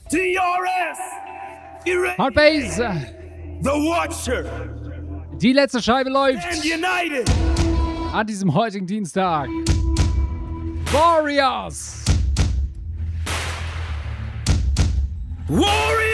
TRS. Hard Bass. The Watcher. Die letzte Scheibe läuft. And United. An diesem heutigen Dienstag. Warriors. Warriors.